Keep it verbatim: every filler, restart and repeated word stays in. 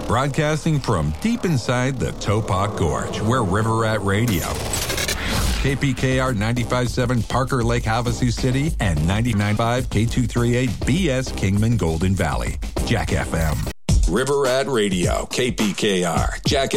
Broadcasting from deep inside the Topog Gorge, where River Rat Radio. K P K R ninety-five point seven Parker Lake, Havasu City, and ninety-nine point five K two thirty-eight B S Kingman Golden Valley. Jack F M. River Rat Radio, K P K R, Jack